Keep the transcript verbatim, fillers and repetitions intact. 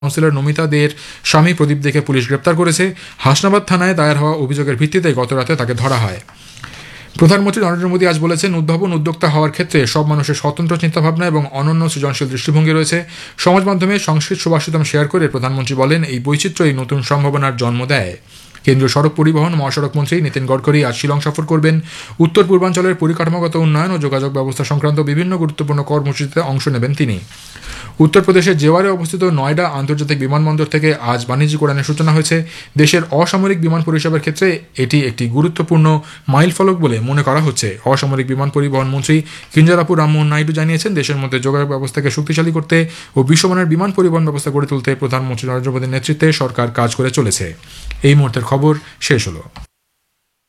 Councillor Namita দের স্বামী প্রদীপ দেকে police গ্রেপ্তার করেছে। হাসনাবাদ থানায় দায়ের হওয়া অভিযোগের ভিত্তিতে গতরাতে তাকে ধরা হয়। প্রধানমন্ত্রী নরেন্দ্র মোদী আজ বলেছেন, উদ্ভাবন উদ্যোক্তা হওয়ার ক্ষেত্রে সব মানুষের স্বতন্ত্র চিন্তাভাবনা এবং অনন্য সৃজনশীল দৃষ্টিভঙ্গি রয়েছে। সমাজ মাধ্যমে সংস্কৃত সুভাষিতম শেয়ার করে প্রধানমন্ত্রী বলেন, এই বৈচিত্র্যই নতুন সম্ভাবনার জন্ম দেয়। কেন্দ্রীয় সড়ক পরিবহন মহাসড়ক মন্ত্রী নীতিন গডকরি আজ শিলং সফর করবেন। উত্তর পূর্বাঞ্চলের পরিকাঠামোগত উন্নয়ন ও যোগাযোগ ব্যবস্থা সংক্রান্ত বিভিন্ন গুরুত্বপূর্ণ কর্মসূচিতে অংশ নেবেন তিনি। উত্তরপ্রদেশের জেওয়ারে অবস্থিত নয়ডা আন্তর্জাতিক বিমানবন্দর থেকে আজ বাণিজ্যিক উড়ানের সূচনা হয়েছে। দেশের অসামরিক বিমান পরিষেবার ক্ষেত্রে এটি একটি গুরুত্বপূর্ণ মাইলফলক বলে মনে করা হচ্ছে। অসামরিক বিমান পরিবহন মন্ত্রী কিঞ্জারাপু রামমোহন নাইডু জানিয়েছেন, দেশের মধ্যে যোগাযোগ ব্যবস্থাকে শক্তিশালী করতে ও বিশ্বমানের বিমান পরিবহন ব্যবস্থা গড়ে তুলতে প্রধানমন্ত্রী নরেন্দ্র মোদীর নেতৃত্বে সরকার কাজ করে চলেছে। এই মুহূর্তের খবর শেষ হলো।